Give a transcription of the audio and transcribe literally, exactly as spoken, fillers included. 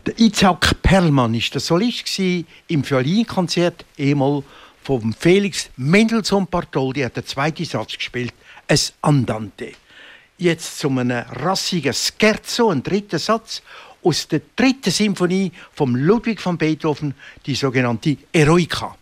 Der Itzhak Perlman war der Solist im Violinkonzert, einmal von Felix Mendelssohn Bartholdy, hat den zweiten Satz gespielt, ein Andante. Jetzt zu einem rassigen Scherzo, ein dritter Satz aus der dritten Symphonie von Ludwig van Beethoven, die sogenannte Eroica.